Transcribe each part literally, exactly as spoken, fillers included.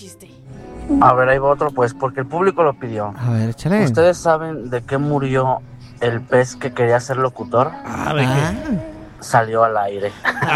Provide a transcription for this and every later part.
chiste. A ver, ahí va otro pues, porque el público lo pidió. A ver, échale. ¿Ustedes saben de qué murió el pez que quería ser locutor? Ah, ¿de Ah. qué? Salió al aire.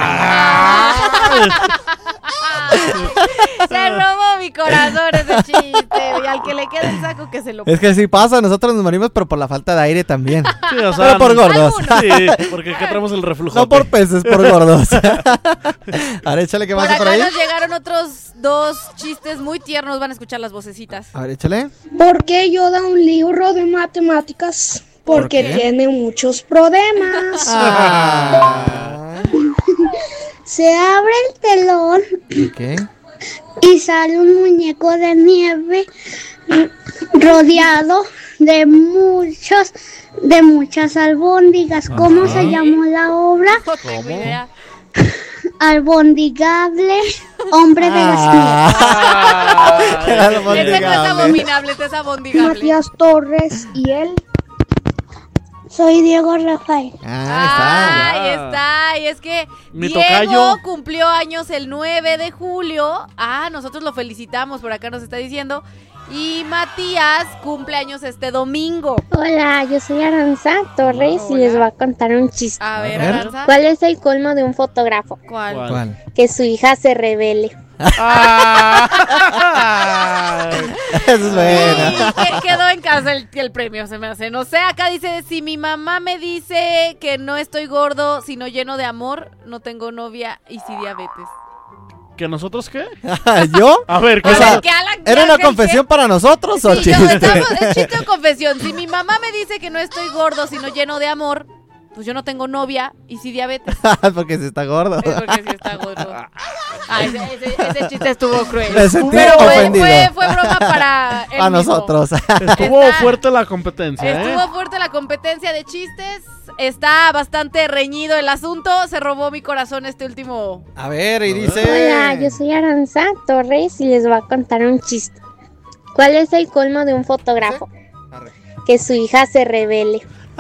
Se robó mi corazón ese chiste. Y al que le quede el saco que se lo Es que sí pasa, nosotros nos morimos, pero por la falta de aire también. Sí, o sea, Pero por gordos. Sí, porque acá traemos el reflujo. No por peces, por gordos. A ver, échale, ¿qué Por más hay acá por ahí? nos llegaron otros dos chistes muy tiernos. Van a escuchar las vocecitas. A ver, échale. ¿Por qué yo da un libro de matemáticas? Porque ¿Por qué? tiene muchos problemas. Ah. Se abre el telón ¿Qué? y sale un muñeco de nieve mm, rodeado de muchos, de muchas albóndigas. ¿Cómo se llamó la obra? No tengo idea. Albondigable, hombre de las nieves. Ah, Ese no es Albondigable. abominable, este es abondigable. Matías Torres y él. Soy Diego Rafael. Ah, Ahí está, y es que Mi Diego tocayo. cumplió años el nueve de julio. Ah, nosotros lo felicitamos, por acá nos está diciendo. Y Matías cumple años este domingo. Hola, yo soy Aranza Torres y les voy a contar un chiste. A ver, ver. Aranza. ¿Cuál es el colmo de un fotógrafo? ¿Cuál? ¿Cuál? ¿cuál? Que su hija se revele. Ah. Eso es buena. Y que- quedó en casa el, el premio, se me hace. No sé, acá dice, si mi mamá me dice que no estoy gordo, sino lleno de amor, no tengo novia y sí diabetes. ¿Que nosotros qué? ¿Yo? A ver, O ¿qué sea, pasó? ¿que Alan ¿Era una Ángel confesión para nosotros qué? o Sí, chiste? yo, estamos, es chiste o confesión. Si mi mamá me dice que no estoy gordo, sino lleno de amor, pues yo no tengo novia y sí diabetes. Porque se está gordo. Es porque sí está gordo. Ah, ese, ese- ese chiste estuvo cruel. Me sentí Pero fue, ofendido. fue, fue broma para él A mismo. nosotros. Estuvo Está- fuerte la competencia, ¿eh? Estuvo fuerte la competencia de chistes. Está bastante reñido el asunto. Se robó mi corazón este último. A ver, y Hola, dice... yo soy Aranza Torres y les voy a contar un chiste. ¿Cuál es el colmo de un fotógrafo? Arre. Que su hija se revele.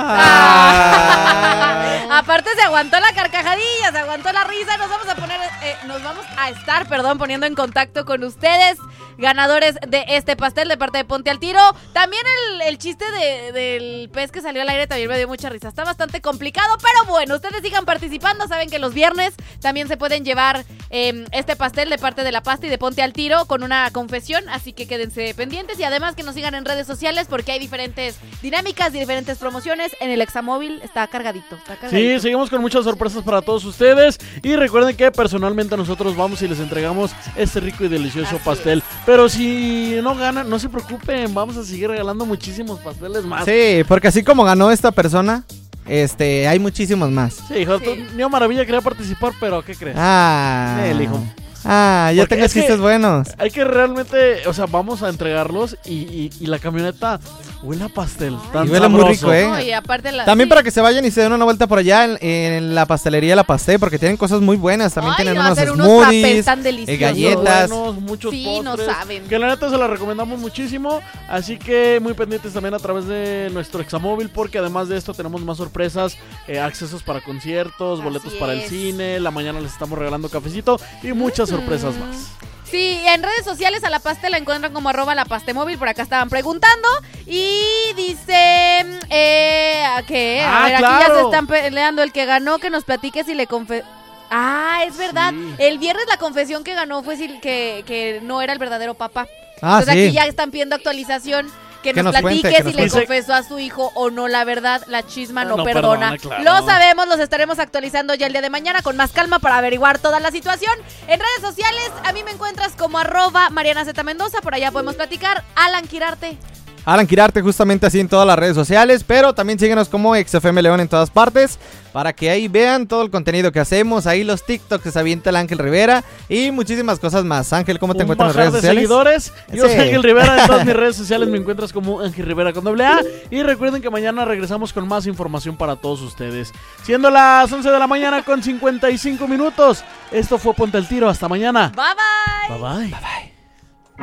Ah. Aparte se aguantó la carcajadilla, se aguantó la risa. Nos vamos a poner, eh, nos vamos a estar, perdón, poniendo en contacto con ustedes, ganadores de este pastel de parte de Ponte al Tiro. También el, el chiste de- del pez que salió al aire también me dio mucha risa. Está bastante complicado, pero bueno, ustedes sigan participando. Saben que los viernes también se pueden llevar eh, este pastel de parte de La Pasta y de Ponte al Tiro con una confesión, así que quédense pendientes y además que nos sigan en redes sociales porque hay diferentes dinámicas y diferentes promociones. En el Examóvil está cargadito, está cargadito. Sí, seguimos con muchas sorpresas para todos ustedes. Y recuerden que personalmente nosotros vamos y les entregamos este rico y delicioso Así pastel. Pero si no ganan, no se preocupen, vamos a seguir regalando muchísimos pasteles más. Sí, porque así como ganó esta persona, este, hay muchísimos más. Sí, hijo, Sí. tú- Neo Maravilla quería participar, pero ¿qué crees? Ah. El hijo. Ah, ya Porque tengo es que- chistes buenos. Hay que realmente, o sea, vamos a entregarlos y, y, y la camioneta huele a pastel. Tan Y huele muy sabroso. rico, ¿eh? No, y aparte la, También sí. para que se vayan y se den una vuelta por allá en, en la pastelería La Pasté, porque tienen cosas muy buenas. También Ay, tienen va a unos ser unos smoothies, frappés tan eh, deliciosos. galletas. Buenos, muchos Sí, no postres, saben. que la neta se la recomendamos muchísimo. Así que muy pendientes también a través de nuestro Examóvil, porque además de esto tenemos más sorpresas, eh, accesos para conciertos, Así boletos para el es. cine. La mañana les estamos regalando cafecito y muchas sorpresas más. Sí, en redes sociales a La Paste la encuentran como arroba La Pastemóvil, por acá estaban preguntando. Y dice, eh, ¿a qué? A Ah, ver, aquí ya claro. se están peleando el que ganó, que nos platique si le confe... Ah, es verdad. Sí. El viernes la confesión que ganó fue si- que, que no era el verdadero papá. Ah, Entonces sí. aquí ya están pidiendo actualización. Que, Que nos, nos platique cuente, que si nos le cuente. confesó a su hijo o no la verdad. La chisma Ah, no, no perdona. perdona, claro. Lo sabemos, los estaremos actualizando ya el día de mañana con más calma para averiguar toda la situación. En redes sociales, a mí me encuentras como arroba Mariana Z Mendoza. Por allá podemos platicar. Alan Quirarte. Alan Quirarte justamente así en todas las redes sociales, pero también síguenos como X F M León en todas partes, para que ahí vean todo el contenido que hacemos, ahí los TikToks que se avienta el Ángel Rivera y muchísimas cosas más. Ángel, ¿cómo te Un encuentras en bajar las redes de sociales? seguidores. Yo Sí. soy Ángel Rivera. En todas mis redes sociales me encuentras como Ángel Rivera con doble A. Y recuerden que mañana regresamos con más información para todos ustedes. Siendo las once de la mañana con cincuenta y cinco minutos. Esto fue Ponte al Tiro. Hasta mañana. Bye bye. Bye bye. Bye bye.